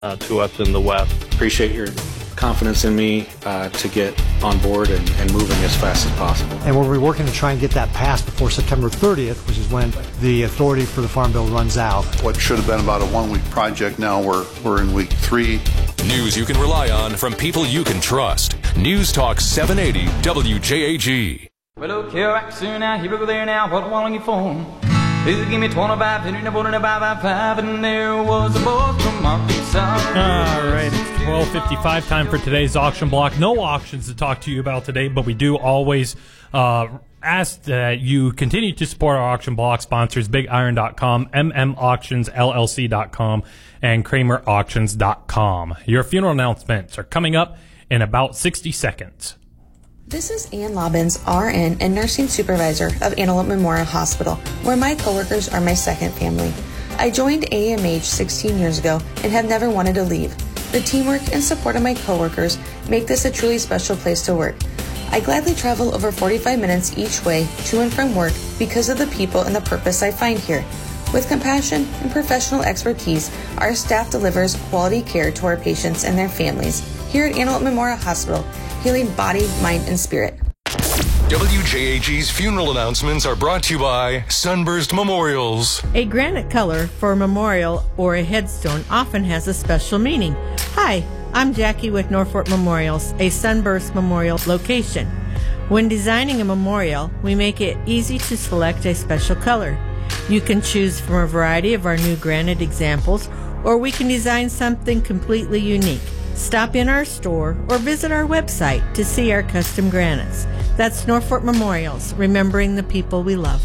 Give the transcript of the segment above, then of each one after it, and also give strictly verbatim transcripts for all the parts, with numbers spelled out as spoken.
uh, to us in the West. Appreciate your confidence in me uh, to get on board and, and moving as fast as possible. And we'll be working to try and get that passed before September thirtieth, which is when the authority for the Farm Bill runs out. What should have been about a one-week project, now we're, we're in week three. News you can rely on from people you can trust. News Talk seven eighty W J A G. Well, look here, right soon now, here we go there now, what want you for? Please give me twenty-five, five, and there was a boy from Arkansas. All right, it's twelve fifty-five, time for today's auction block. No auctions to talk to you about today, but we do always uh, ask that you continue to support our auction block sponsors, big iron dot com, M M auctions L L C dot com, and Kramer auctions dot com. Your funeral announcements are coming up in about sixty seconds. This is Ann Lobbins, R N and Nursing Supervisor of Antelope Memorial Hospital, where my coworkers are my second family. I joined A M H sixteen years ago and have never wanted to leave. The teamwork and support of my coworkers make this a truly special place to work. I gladly travel over forty-five minutes each way to and from work because of the people and the purpose I find here. With compassion and professional expertise, our staff delivers quality care to our patients and their families. Here at Antelope Memorial Hospital, healing body, mind, and spirit. W J A G's funeral announcements are brought to you by Sunburst Memorials. A granite color for a memorial or a headstone often has a special meaning. Hi, I'm Jackie with Norfolk Memorials, a Sunburst Memorial location. When designing a memorial, we make it easy to select a special color. You can choose from a variety of our new granite examples, or we can design something completely unique. Stop in our store or visit our website to see our custom granites. That's Norfolk Memorials, remembering the people we love.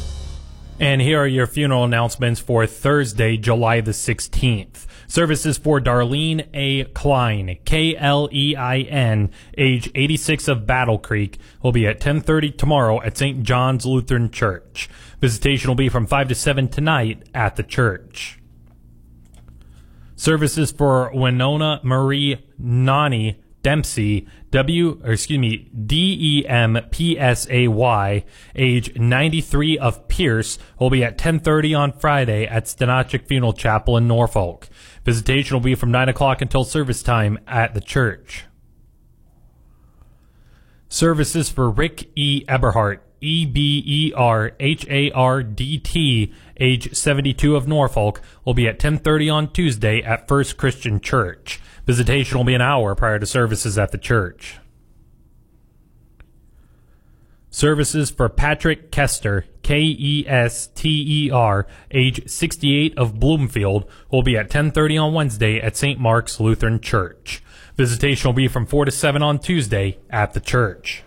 And here are your funeral announcements for Thursday, July the sixteenth. Services for Darlene A. Klein, K L E I N, age eighty-six, of Battle Creek, will be at ten thirty tomorrow at Saint John's Lutheran Church. Visitation will be from five to seven tonight at the church. Services for Winona Marie Nani Dempsey, W, or excuse me, D E M P S A Y, age ninety-three, of Pierce, will be at ten thirty on Friday at Stenachik Funeral Chapel in Norfolk. Visitation will be from nine o'clock until service time at the church. Services for Rick E. Eberhardt, E B E R H A R D T, age seventy-two, of Norfolk, will be at ten thirty on Tuesday at First Christian Church. Visitation will be an hour prior to services at the church. Services for Patrick Kester, K E S T E R, age sixty-eight, of Bloomfield, will be at ten thirty on Wednesday at Saint Mark's Lutheran Church. Visitation will be from four to seven on Tuesday at the church.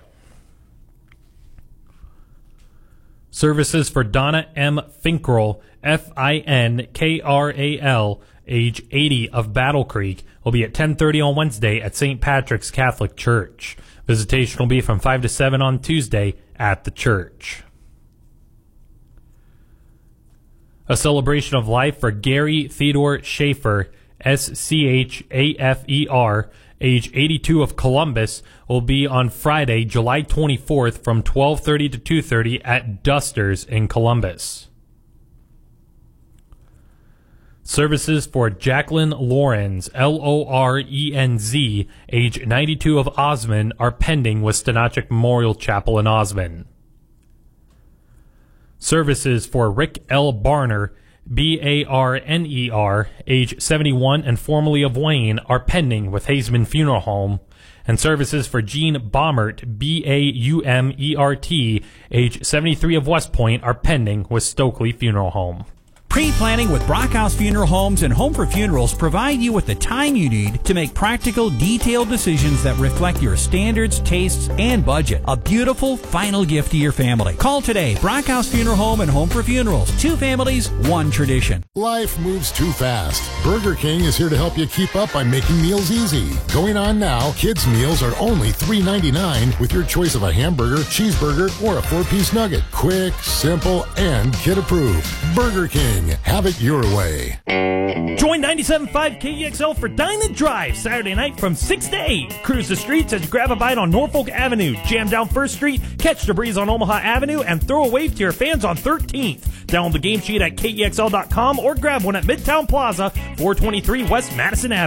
Services for Donna M. Finkrel, F I N K R A L, age eighty, of Battle Creek, will be at ten thirty on Wednesday at Saint Patrick's Catholic Church. Visitation will be from five to seven on Tuesday at the church. A celebration of life for Gary Theodore Schaefer, S C H A F E R, age eighty-two, of Columbus, will be on Friday, July twenty-fourth from twelve thirty to two thirty at Duster's in Columbus. Services for Jacqueline Lorenz, L O R E N Z, age ninety-two, of Osmond, are pending with Stenachik Memorial Chapel in Osmond. Services for Rick L. Barner, B A R N E R, age seventy-one and formerly of Wayne, are pending with Hazeman Funeral Home. And services for Jean Baumert, B A U M E R T, age seventy-three, of West Point, are pending with Stokely Funeral Home. Pre-planning with Brockhouse Funeral Homes and Home for Funerals provide you with the time you need to make practical, detailed decisions that reflect your standards, tastes, and budget. A beautiful final gift to your family. Call today. Brockhouse Funeral Home and Home for Funerals. Two families, one tradition. Life moves too fast. Burger King is here to help you keep up by making meals easy. Going on now, kids' meals are only three ninety-nine with your choice of a hamburger, cheeseburger, or a four-piece nugget. Quick, simple, and kid-approved. Burger King. King. Have it your way. Join ninety-seven point five K E X L for Dine and Drive Saturday night from six to eight. Cruise the streets as you grab a bite on Norfolk Avenue, jam down First Street, catch the breeze on Omaha Avenue, and throw a wave to your fans on thirteenth. Download the game sheet at K E X L dot com or grab one at Midtown Plaza, four twenty-three West Madison Avenue.